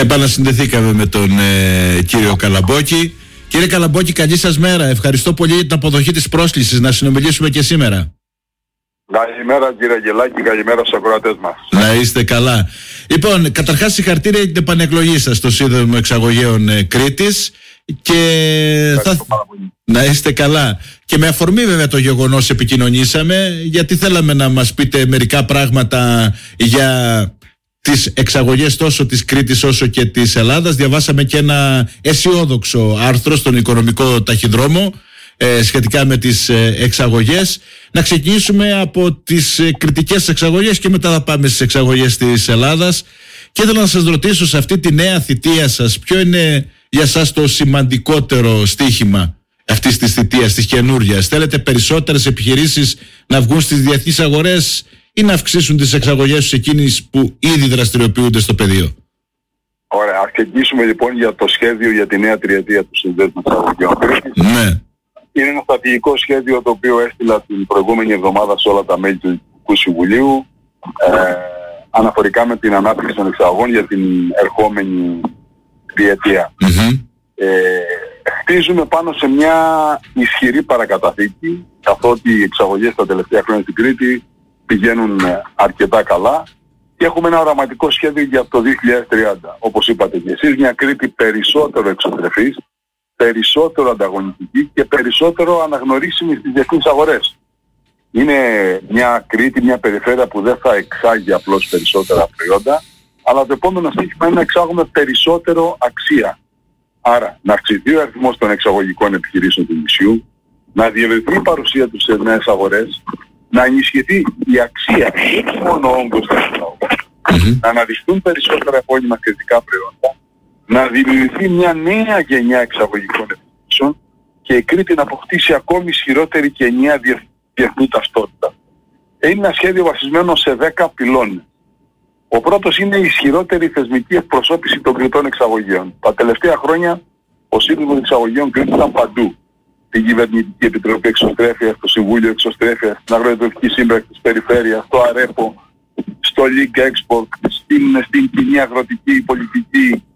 Επανασυνδεθήκαμε με τον κύριο Καλαμπόκη. Κύριε Καλαμπόκη, καλή σας μέρα. Ευχαριστώ πολύ για την αποδοχή της πρόσκλησης να συνομιλήσουμε και σήμερα. Καλημέρα κύριε Αγγελάκη, καλημέρα στους ακροατές μας. Να είστε καλά. Λοιπόν, καταρχάς συγχαρητήρια για την επανεκλογή σας στο Σύνδεσμο Εξαγωγέων Κρήτης και να είστε καλά. Και με αφορμή βέβαια το γεγονός επικοινωνήσαμε, γιατί θέλαμε να μας πείτε μερικά πράγματα για τις εξαγωγές τόσο της Κρήτης όσο και της Ελλάδας. Διαβάσαμε και ένα αισιόδοξο άρθρο στον Οικονομικό Ταχυδρόμο σχετικά με τις εξαγωγές. Να ξεκινήσουμε από τις κρητικές εξαγωγές και μετά θα πάμε στις εξαγωγές της Ελλάδας. Και ήθελα να σας ρωτήσω, σε αυτή τη νέα θητεία σας, ποιο είναι για σας το σημαντικότερο στοίχημα αυτής της θητείας, της καινούριας? Θέλετε περισσότερες επιχειρήσεις να βγουν στις διεθνείς αγορές ή να αυξήσουν τις εξαγωγές τους εκείνες που ήδη δραστηριοποιούνται στο πεδίο? Ωραία, ας ξεκινήσουμε λοιπόν για το σχέδιο για τη νέα τριετία του Συνδέσμου Εξαγωγέων Κρήτης. Ναι. Είναι ένα στρατηγικό σχέδιο το οποίο έστειλα την προηγούμενη εβδομάδα σε όλα τα μέλη του Διοικητικού Συμβουλίου αναφορικά με την ανάπτυξη των εξαγωγών για την ερχόμενη διετία. Χτίζουμε πάνω σε μια ισχυρή παρακαταθήκη, καθότι οι εξαγωγές τα τελευταία χρόνια στην Κρήτη πηγαίνουν αρκετά καλά και έχουμε ένα οραματικό σχέδιο για το 2030. Όπως είπατε και εσείς, μια Κρήτη περισσότερο εξωτερεφής, περισσότερο ανταγωνιστική και περισσότερο αναγνωρίσιμη στις διεθνείς αγορές. Είναι μια Κρήτη, μια περιφέρεια που δεν θα εξάγει απλώς περισσότερα προϊόντα, αλλά το επόμενο στοίχημα είναι να εξάγουμε περισσότερο αξία. Άρα, να αυξηθεί ο αριθμός των εξαγωγικών επιχειρήσεων του νησιού, να διευρυνθεί η παρουσία τους σε νέες αγορές, να ενισχυθεί η αξία, όχι μόνο ο όγκος των εξαγωγών, να αναδειχθούν περισσότερα επώνυμα κριτικά προϊόντα, να δημιουργηθεί μια νέα γενιά εξαγωγικών επιχειρήσεων και η Κρήτη να αποκτήσει ακόμη ισχυρότερη και ενιαία διεθνή ταυτότητα. Είναι ένα σχέδιο βασισμένο σε 10 πυλώνες. Ο πρώτος είναι η ισχυρότερη θεσμική εκπροσώπηση των Κρητών εξαγωγέων. Τα τελευταία χρόνια ο Σύνδεσμος Εξαγωγέων Κρήτης ήταν παντού. Στην Κυβερνητική Επιτροπή Εξωστρέφειας, στο Συμβούλιο Εξωστρέφειας, στην Αγροδιοτροφική Σύμπραξη της Περιφέρειας, στο ΑΡΕΠΟ, στο Link Export, στην κοινή αγροτική πολιτική.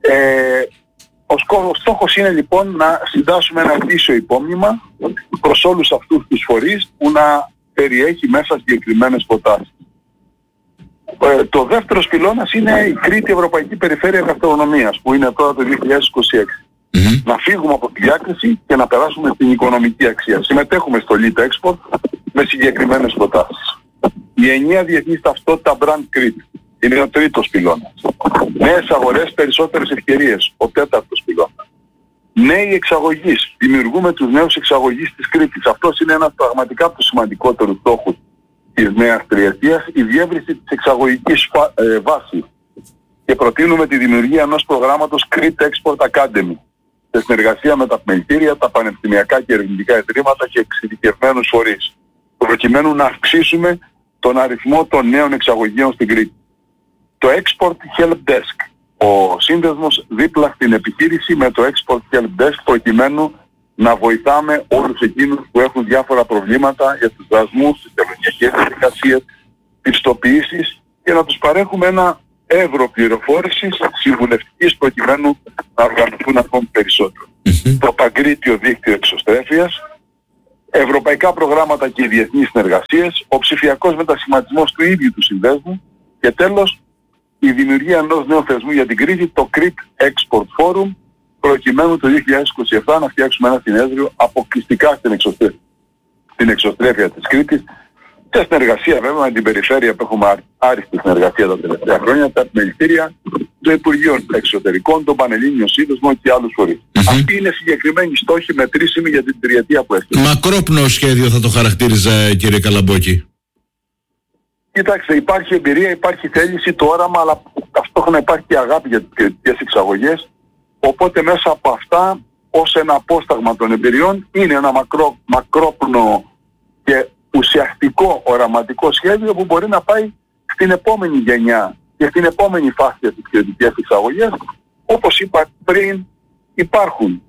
Ο στόχος είναι λοιπόν να συντάσσουμε ένα ετήσιο υπόμνημα προς όλους αυτούς τους φορείς που να περιέχει μέσα συγκεκριμένες προτάσεις. Το δεύτερος πυλώνας είναι η Κρήτη Ευρωπαϊκή Περιφέρεια Γαστρονομίας που είναι τώρα το 2026. Να φύγουμε από τη διάκριση και να περάσουμε στην οικονομική αξία. Συμμετέχουμε στο Link Export με συγκεκριμένες προτάσεις. Η ενιαία διεθνής ταυτότητα Brand Κρήτη είναι ο τρίτος πυλώνας. Νέες αγορές, περισσότερες ευκαιρίες, ο τέταρτος πυλώνας. Νέοι εξαγωγείς, δημιουργούμε τους νέους εξαγωγείς της Κρήτης. Αυτός είναι ένας πραγματικά από τους σημαντικότερους στόχους της νέας τριετίας, η διεύρυνση της εξαγωγικής βάσης. Και προτείνουμε τη δημιουργία ενός προγράμματος Crete Export Academy, σε συνεργασία με τα επιμελητήρια, τα πανεπιστημιακά και ερευνητικά ιδρύματα και εξειδικευμένους φορείς, προκειμένου να αυξήσουμε τον αριθμό των νέων εξαγωγείων στην Κρήτη. Το Export Help Desk. Ο σύνδεσμος δίπλα στην επιχείρηση με το Export Help Desk προκειμένου να βοηθάμε όλους εκείνους που έχουν διάφορα προβλήματα για τους δασμούς, τις τελωνιακές διαδικασίες, τις πιστοποιήσεις και να τους παρέχουμε ένα εύρο πληροφόρησης συμβουλευτικής προκειμένου να οργανωθούν ακόμη περισσότερο. Το Παγκρίτιο Δίκτυο Εξωστρέφειας, ευρωπαϊκά προγράμματα και διεθνείς συνεργασίες, ο ψηφιακός μετασχηματισμός του ίδιου του συνδέσμου και τέλος η δημιουργία ενός νέου θεσμού για την Κρήτη, το Crete Export Forum, προκειμένου το 2027 να φτιάξουμε ένα συνέδριο αποκλειστικά στην εξωστρέφεια της Κρήτης, σε συνεργασία βέβαια με την περιφέρεια που έχουμε άριστη συνεργασία τα τελευταία χρόνια, τα επιμελητήρια, το Υπουργείο Εξωτερικών, τον Πανελλήνιο Σύνδεσμο και άλλους φορείς. Αυτή είναι συγκεκριμένη στόχη μετρήσιμη για την τριετία που έχει. Μακρόπνοο σχέδιο θα το χαρακτήριζα, κύριε Καλαμπόκη. Κοιτάξτε, υπάρχει εμπειρία, υπάρχει θέληση, το όραμα, αλλά ταυτόχρονα υπάρχει και αγάπη για τις κριτικές εξαγωγές. Οπότε μέσα από αυτά, ως ένα απόσταγμα των εμπειριών, είναι ένα μακρόπνο και ουσιαστικό οραματικό σχέδιο που μπορεί να πάει στην επόμενη γενιά και στην επόμενη φάση για τις κριτικές εξαγωγές. Όπως είπα πριν, υπάρχουν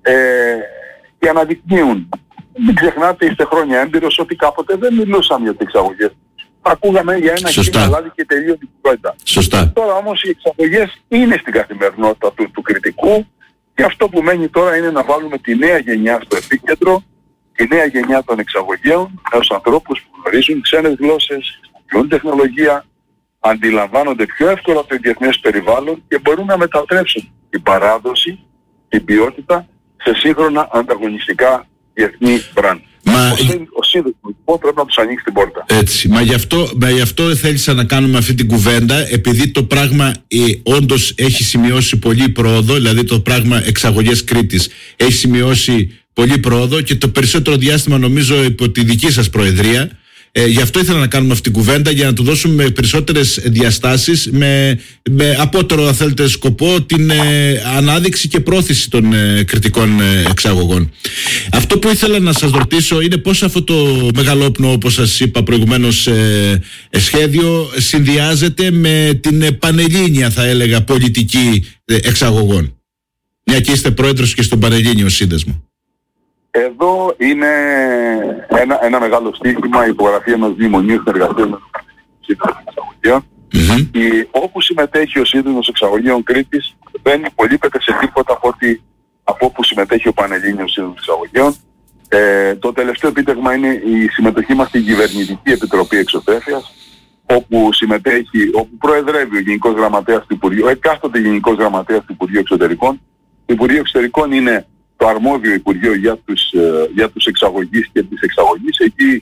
και αναδεικνύουν. Μην ξεχνάτε, είστε χρόνια έμπειρος, ότι κάποτε δεν μιλούσαμε για τις εξαγωγές ακούγαμε για ένα κύμα λάδι και τελείω την κουβέντα. Σωστά. Τώρα όμως οι εξαγωγές είναι στην καθημερινότητα του κριτικού και αυτό που μένει τώρα είναι να βάλουμε τη νέα γενιά στο επίκεντρο, τη νέα γενιά των εξαγωγέων, νέους ανθρώπους που γνωρίζουν ξένες γλώσσες, χρησιμοποιούν τεχνολογία, αντιλαμβάνονται πιο εύκολα το διεθνές περιβάλλον και μπορούν να μετατρέψουν την παράδοση, την ποιότητα σε σύγχρονα ανταγωνιστικά διεθνή brand. Ο σύνδεσμος λοιπόν πρέπει να τους ανοίξει την πόρτα. Έτσι. Μα γι' αυτό θέλησα να κάνουμε αυτή την κουβέντα, επειδή το πράγμα όντως έχει σημειώσει πολύ πρόοδο, δηλαδή το πράγμα εξαγωγές Κρήτης έχει σημειώσει πολύ πρόοδο και το περισσότερο διάστημα νομίζω υπό τη δική σας προεδρία. Γι' αυτό ήθελα να κάνουμε αυτή την κουβέντα, για να του δώσουμε περισσότερες διαστάσεις με απότερο, αν θέλετε, σκοπό την ανάδειξη και πρόθεση των κριτικών εξαγωγών. Αυτό που ήθελα να σας ρωτήσω είναι πώς αυτό το μεγαλόπνο, όπως σας είπα προηγουμένως, σχέδιο συνδυάζεται με την πανελλήνια, θα έλεγα, πολιτική εξαγωγών. Μια και είστε πρόεδρος και στον Πανελλήνιο Σύνδεσμο. Εδώ είναι ένα μεγάλο στίχημα, η υπογραφή ενός μνημονίου συνεργασίας με το Σύνδεσμο Εξαγωγέων. Όπου συμμετέχει ο Σύνδεσμος Εξαγωγέων Κρήτης δεν υπολείπεται σε τίποτα από όπου συμμετέχει ο Πανελλήνιος Σύνδεσμος Εξαγωγέων. Το τελευταίο επίτευγμα είναι η συμμετοχή μας στην Κυβερνητική Επιτροπή Εξωθέφειας, όπου προεδρεύει ο Γενικός Γραμματέας του Υπουργείου, εκάστοτε Γενικός Γραμματέας του Υπουργείου Εξωτερικών. Το Υπουργείο Εξωτερικών είναι το αρμόδιο Υπουργείο για τους εξαγωγείς και τις εξαγωγείς.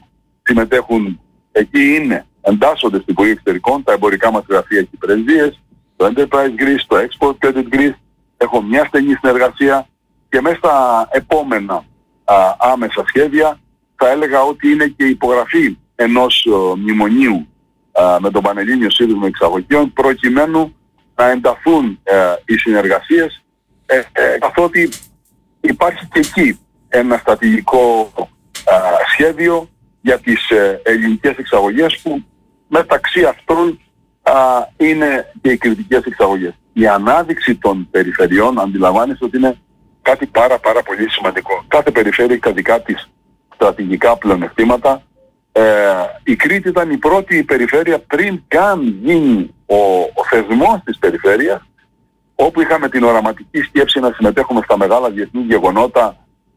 Εκεί εντάσσονται στο Υπουργείο Εξωτερικών τα εμπορικά μας γραφεία και οι πρεσβείες, το Enterprise Greece, το Export Credit Greece. Έχω μια στενή συνεργασία και μέσα στα επόμενα άμεσα σχέδια θα έλεγα ότι είναι και η υπογραφή ενός μνημονίου με τον Πανελλήνιο Σύνδεσμο Εξαγωγέων, προκειμένου να ενταθούν οι συνεργασίες, καθότι υπάρχει και εκεί ένα στρατηγικό σχέδιο για τις ελληνικές εξαγωγές, που μεταξύ αυτών είναι και οι κριτικές εξαγωγές. Η ανάδειξη των περιφερειών, αντιλαμβάνεστε ότι είναι κάτι πάρα πολύ σημαντικό. Κάθε περιφέρεια έχει τα δικά της στρατηγικά πλεονεκτήματα. Η Κρήτη ήταν η πρώτη περιφέρεια πριν καν γίνει ο θεσμός της περιφέρειας, όπου είχαμε την οραματική σκέψη να συμμετέχουμε στα μεγάλα διεθνή γεγονότα,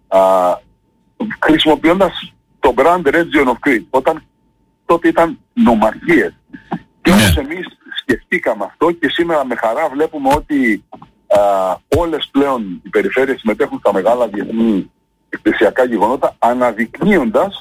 χρησιμοποιώντας το brand Region of Crete, τότε ήταν νομαρχίες. Και όμως εμείς σκεφτήκαμε αυτό και σήμερα με χαρά βλέπουμε ότι όλες πλέον οι περιφέρειες συμμετέχουν στα μεγάλα διεθνή εκκλησιακά γεγονότα, αναδεικνύοντας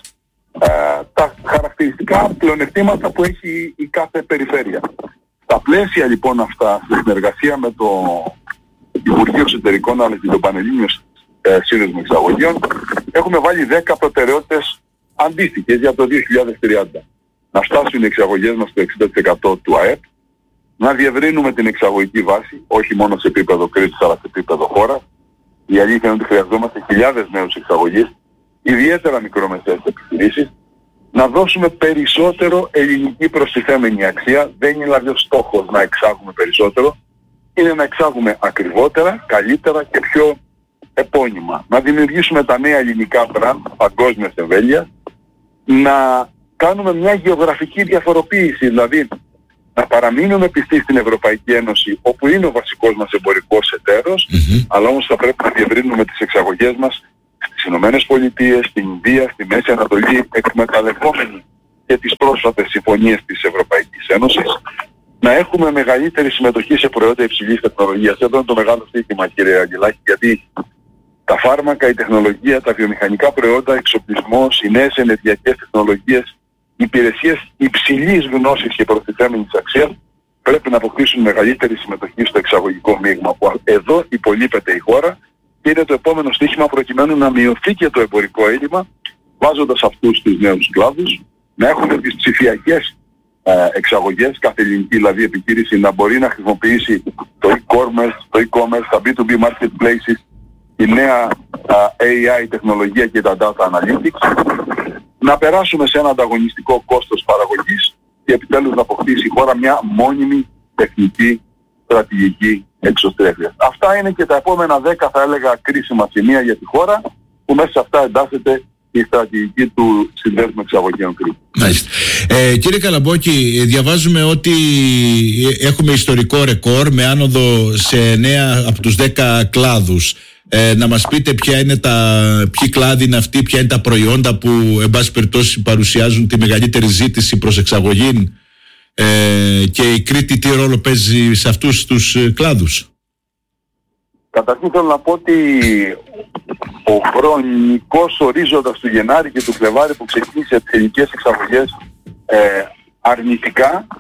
τα χαρακτηριστικά πλεονεκτήματα που έχει η κάθε περιφέρεια. Στα πλαίσια λοιπόν αυτά, στη συνεργασία με το Υπουργείο Εξωτερικών αλλά και το Πανελλήνιο Σύνδεσμο Εξαγωγέων, έχουμε βάλει 10 προτεραιότητες αντίστοιχες για το 2030. Να φτάσουν οι εξαγωγές μας στο 60% του ΑΕΠ, να διευρύνουμε την εξαγωγική βάση, όχι μόνο σε επίπεδο Κρήτης αλλά σε επίπεδο χώρας. Η αλήθεια είναι ότι χρειαζόμαστε χιλιάδες νέους εξαγωγείς, ιδιαίτερα μικρομεσαίες επιχειρήσεις. Να δώσουμε περισσότερο ελληνική προστιθέμενη αξία. Δεν είναι δηλαδή ο στόχος να εξάγουμε περισσότερο, είναι να εξάγουμε ακριβότερα, καλύτερα και πιο επώνυμα. Να δημιουργήσουμε τα νέα ελληνικά brand παγκόσμιας εμβέλειας, να κάνουμε μια γεωγραφική διαφοροποίηση, δηλαδή να παραμείνουμε πιστοί στην Ευρωπαϊκή Ένωση, όπου είναι ο βασικός μας εμπορικός εταίρος, αλλά όμως θα πρέπει να διευρύνουμε τις εξαγωγές μας στις Ηνωμένες Πολιτείες, στην Ινδία, στη Μέση Ανατολή, εκμεταλλευόμενοι και τις πρόσφατες συμφωνίες της Ευρωπαϊκής Ένωσης, να έχουμε μεγαλύτερη συμμετοχή σε προϊόντα υψηλής τεχνολογίας. Εδώ είναι το μεγάλο στοίχημα, κύριε Αγγελάκη, γιατί τα φάρμακα, η τεχνολογία, τα βιομηχανικά προϊόντα, εξοπλισμός, οι νέες ενεργειακές τεχνολογίες, υπηρεσίες υψηλής γνώσης και προστιθέμενης αξίας πρέπει να αποκτήσουν μεγαλύτερη συμμετοχή στο εξαγωγικό μείγμα, που εδώ υπολείπεται η χώρα και είναι το επόμενο στοίχημα προκειμένου να μειωθεί και το εμπορικό έλλειμμα, βάζοντας αυτούς τους νέους κλάδους, να έχουμε τις ψηφιακές εξαγωγές, κάθε ελληνική δηλαδή επιχείρηση να μπορεί να χρησιμοποιήσει το e-commerce, τα B2B marketplaces, τη νέα AI τεχνολογία και τα data analytics, να περάσουμε σε ένα ανταγωνιστικό κόστος παραγωγής και επιτέλους να αποκτήσει η χώρα μια μόνιμη τεχνική στρατηγική εξωστρέφεια. Αυτά είναι και τα επόμενα 10 θα έλεγα κρίσιμα σημεία για τη χώρα, που μέσα σε αυτά εντάσσεται η στρατηγική του Συνδέσμου Εξαγωγέων Κρήτης. Μάλιστα. Κύριε Καλαμπόκη, διαβάζουμε ότι έχουμε ιστορικό ρεκόρ με άνοδο σε 9 από τους 10 κλάδους. Να μας πείτε ποιοι κλάδοι είναι αυτοί, ποια είναι τα προϊόντα που εν πάση περιπτώσει παρουσιάζουν τη μεγαλύτερη ζήτηση προς εξαγωγή, και η Κρήτη τι ρόλο παίζει σε αυτούς τους κλάδους. Καταρχήν θέλω να πω ότι ο χρονικός ορίζοντας του Γενάρη και του Φλεβάρη που ξεκίνησε τις ελληνικές εξαγωγές αρνητικά,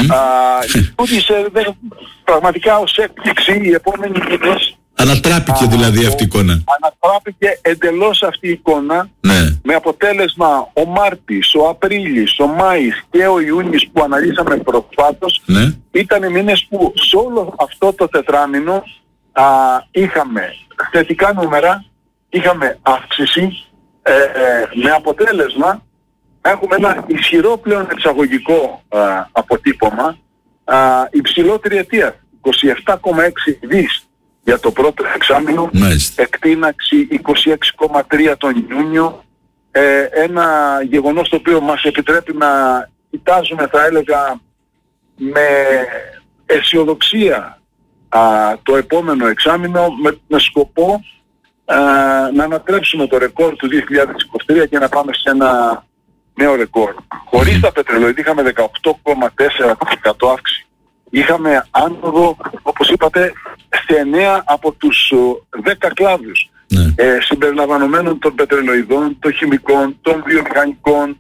πραγματικά ως έκπληξη οι επόμενοι μήνες. Ανατράπηκε δηλαδή αυτή η εικόνα. Ανατράπηκε εντελώς αυτή η εικόνα, με αποτέλεσμα ο Μάρτης, ο Απρίλης, ο Μάης και ο Ιούνιος που αναλύσαμε προσφάτως, ήταν μήνες που σε όλο αυτό το τετράμηνο είχαμε θετικά νούμερα, είχαμε αύξηση, με αποτέλεσμα να έχουμε ένα ισχυρό πλέον εξαγωγικό αποτύπωμα, υψηλό τριετία, 27,6 δις για το πρώτο εξάμηνο, εκτείναξη 26,3 τον Ιούνιο, ένα γεγονός το οποίο μας επιτρέπει να κοιτάζουμε, θα έλεγα, με αισιοδοξία το επόμενο εξάμηνο, με σκοπό να ανατρέψουμε το ρεκόρ του 2023 και να πάμε σε ένα νέο ρεκόρ. Χωρίς τα πετρελαιοειδή είχαμε 18,4% αύξηση. Είχαμε άνοδο, όπως είπατε, σε 9 από τους 10 κλάδους. Συμπεριλαμβανομένων των πετρελαιοειδών, των χημικών, των βιομηχανικών,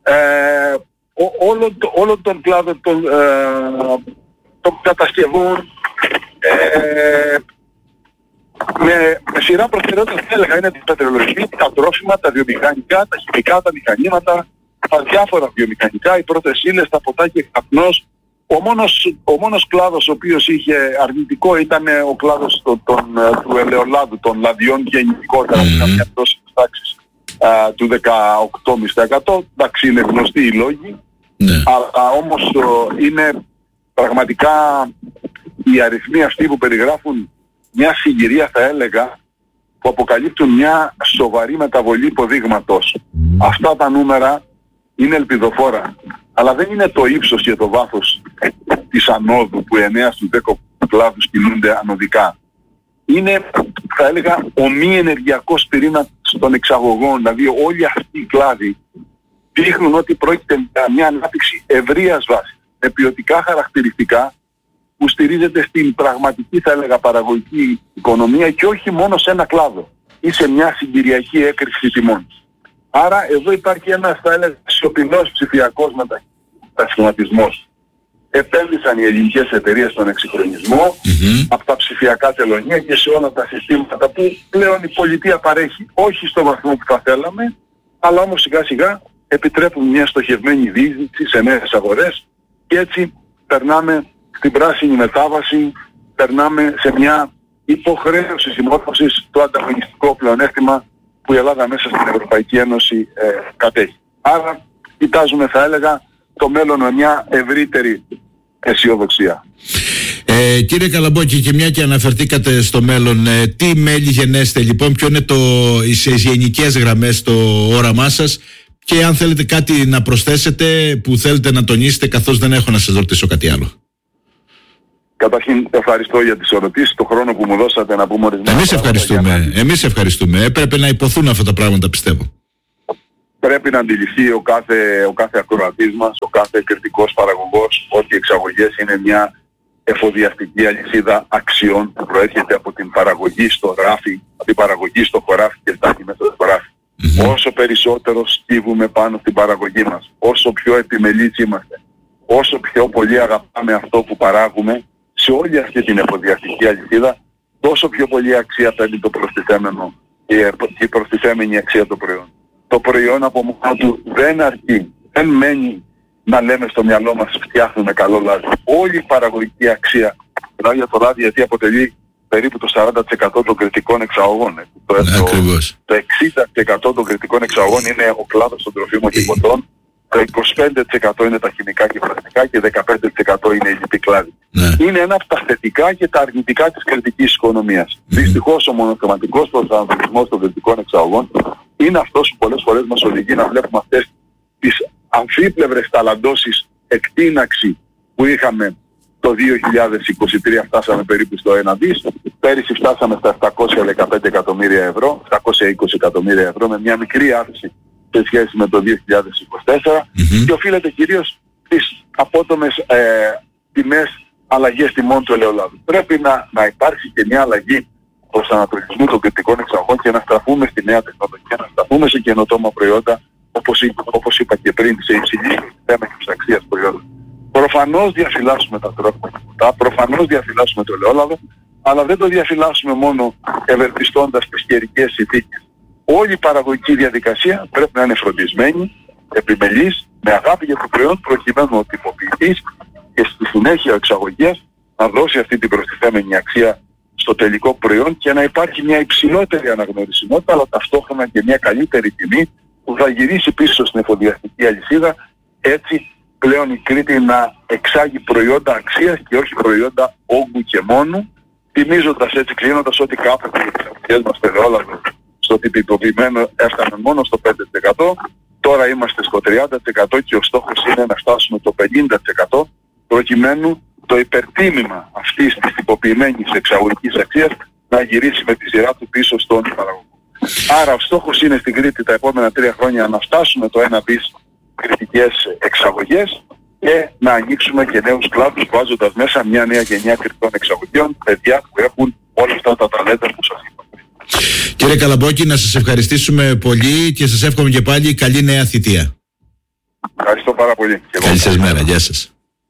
όλων των κλάδων των κατασκευών, με σειρά προτεραιότητα θα έλεγα είναι τα πετρελαιοειδή, τα τρόφιμα, τα βιομηχανικά, τα χημικά, τα μηχανήματα, τα διάφορα βιομηχανικά, οι πρώτες ύλες, τα ποτάκια και καπνός. Ο μόνος κλάδος ο οποίος είχε αρνητικό ήταν ο κλάδος του ελαιολάδου, των λαδιών γενικότερα, που είχαν μια πτώση της τάξης του 18,5%. Εντάξει, είναι γνωστοί οι λόγοι, αλλά όμως είναι πραγματικά οι αριθμοί αυτοί που περιγράφουν μια συγκυρία, θα έλεγα, που αποκαλύπτουν μια σοβαρή μεταβολή υποδείγματος. Αυτά τα νούμερα είναι ελπιδοφόρα, αλλά δεν είναι το ύψος και το βάθος της ανόδου που 9 στους 10 κλάδους κινούνται ανωδικά. Είναι, θα έλεγα, ο μη ενεργειακός πυρήνας των εξαγωγών, δηλαδή όλοι αυτοί οι κλάδοι δείχνουν ότι πρόκειται για μια ανάπτυξη ευρείας βάσης, με ποιοτικά χαρακτηριστικά που στηρίζεται στην πραγματική, θα έλεγα, παραγωγική οικονομία και όχι μόνο σε ένα κλάδο ή σε μια συγκυριακή έκρηξη τιμών. Άρα εδώ υπάρχει ένας, θα έλεγα, σιωπηλός ψηφιακός μετασχηματισμός. Επένδυσαν οι ελληνικές εταιρείες στον εξυγχρονισμό από τα ψηφιακά τελωνία και σε όλα τα συστήματα που πλέον η πολιτεία παρέχει, όχι στο βαθμό που θα θέλαμε, αλλά όμως σιγά σιγά επιτρέπουν μια στοχευμένη διείσδυση σε νέες αγορές και έτσι περνάμε στην πράσινη μετάβαση, περνάμε σε μια υποχρέωση συμμόρφωσης στο ανταγωνιστικό πλεονέκτημα που η Ελλάδα μέσα στην Ευρωπαϊκή Ένωση κατέχει. Άρα κοιτάζουμε, θα έλεγα, το μέλλον με μια ευρύτερη αισιοδοξία. Κύριε Καλαμπόκη, και μια και αναφερθήκατε στο μέλλον, τι μέλη γενέστε λοιπόν, ποιο είναι σε γενικές γραμμές το όραμά σας, και αν θέλετε κάτι να προσθέσετε που θέλετε να τονίσετε, καθώς δεν έχω να σας ρωτήσω κάτι άλλο. Καταρχήν ευχαριστώ για τις ερωτήσεις, το χρόνο που μου δώσατε να πούμε ορισμένα. Εμείς ευχαριστούμε. Έπρεπε να υποθούν αυτά τα πράγματα, πιστεύω. Πρέπει να αντιληφθεί ο κάθε ακροατής μας, ο κάθε κριτικός παραγωγός, ότι οι εξαγωγές είναι μια εφοδιαστική αλυσίδα αξιών που προέρχεται από την παραγωγή στο ράφι, από την παραγωγή στο χωράφι και φτάνει μέσα στο χωράφι. Όσο περισσότερο σκύβουμε πάνω στην παραγωγή μας, όσο πιο επιμελείς είμαστε, όσο πιο πολύ αγαπάμε αυτό που παράγουμε σε όλη αυτή την εφοδιαστική αλυσίδα, τόσο πιο πολύ αξία παίρνει το προστιθέμενο και η προστιθέμενη αξία του προϊόν. Το προϊόν από μόνο του δεν αρκεί, δεν μένει να λέμε στο μυαλό μας φτιάχνουμε καλό λάδι. Όλη η παραγωγική αξία, δηλαδή για το λάδι, γιατί αποτελεί περίπου το 40% των κριτικών εξαγωγών. Το 60% των κριτικών εξαγωγών είναι ο κλάδος των τροφίμων και ποτών, το 25% είναι τα χημικά και πλαστικά και 15% είναι η λιπή κλάδη. Είναι ένα από τα θετικά και τα αρνητικά της κριτικής οικονομίας. Δυστυχώς ο μονοθεματικός προσανατολισμός των κριτικών εξαγωγών είναι αυτός που πολλές φορές μας οδηγεί να βλέπουμε αυτές τις αμφίπλευρες ταλαντώσεις εκτείναξη που είχαμε το 2023, φτάσαμε περίπου στο 1 δις, πέρυσι φτάσαμε στα 715 εκατομμύρια ευρώ, 720 εκατομμύρια ευρώ, με μια μικρή αύξηση σε σχέση με το 2024 και οφείλεται κυρίως στις απότομες τιμές, αλλαγές τιμών του ελαιολάδου. Πρέπει να υπάρξει και μια αλλαγή προς ανατολισμού των κριτικών εξαγωγών και να στραφούμε στη νέα τεχνολογία, να στραφούμε σε καινοτόμα προϊόντα, όπως είπα και πριν, σε υψηλή θέμενης αξίας προϊόντα. Προφανώς διαφυλάσσουμε τα τρόφιμα και ποτά, προφανώς διαφυλάσσουμε το ελαιόλαδο, αλλά δεν το διαφυλάσσουμε μόνο ευελπιστώντας τις καιρικές συνθήκες. Όλη η παραγωγική διαδικασία πρέπει να είναι φροντισμένη, επιμελής, με αγάπη για το προϊόν, προκειμένου ο τυποποιητής και στη συνέχεια ο εξαγωγέας να δώσει αυτή την προστιθέμενη αξία στο τελικό προϊόν και να υπάρχει μια υψηλότερη αναγνωρισιμότητα, αλλά ταυτόχρονα και μια καλύτερη τιμή που θα γυρίσει πίσω στην εφοδιαστική αλυσίδα, έτσι πλέον η Κρήτη να εξάγει προϊόντα αξίας και όχι προϊόντα όγκου και μόνου, θυμίζοντας έτσι, κλείνοντας, ότι κάποτε οι εξαγωγές μας στο ελαιόλαδο στο τυποποιημένο έφταναν μόνο στο 5%, τώρα είμαστε στο 30% και ο στόχος είναι να φτάσουμε το 50%, προκειμένου το υπερτίμημα αυτής της τυποποιημένης εξαγωγικής αξίας να γυρίσει με τη σειρά του πίσω στον παραγωγό. Άρα ο στόχος είναι στην Κρήτη τα επόμενα 3 χρόνια να φτάσουμε το 1 δις κριτικές εξαγωγές και να ανοίξουμε και νέους κλάδους, βάζοντας μέσα μια νέα γενιά κριτικών εξαγωγών, παιδιά που έχουν όλα αυτά τα ταλέντα που σας είπα. Κύριε Καλαμπόκη, να σας ευχαριστήσουμε πολύ και σας εύχομαι και πάλι καλή νέα θητεία. Ευχαριστώ πάρα πολύ. Καλή σας μέρα. Γεια σας.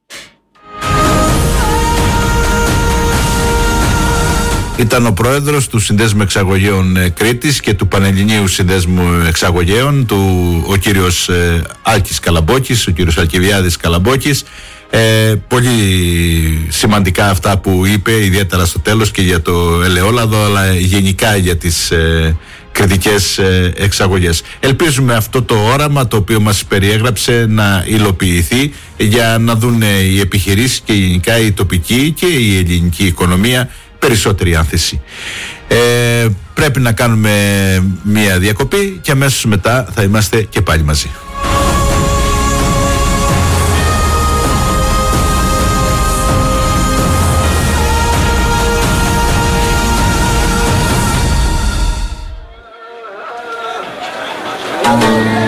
Ήταν ο πρόεδρος του Συνδέσμου Εξαγωγέων Κρήτης και του Πανελληνίου Συνδέσμου Εξαγωγέων, ο κύριος Άλκης Καλαμπόκης, ο κύριος Αλκιβιάδης Καλαμπόκης. Πολύ σημαντικά αυτά που είπε, ιδιαίτερα στο τέλος και για το ελαιόλαδο, αλλά γενικά για τις κριτικές εξαγωγές. Ελπίζουμε αυτό το όραμα το οποίο μας περιέγραψε να υλοποιηθεί, για να δουν οι επιχειρήσεις και γενικά η τοπική και η ελληνική οικονομία περισσότερη άνθηση. Πρέπει να κάνουμε μία διακοπή και αμέσως μετά θα είμαστε και πάλι μαζί.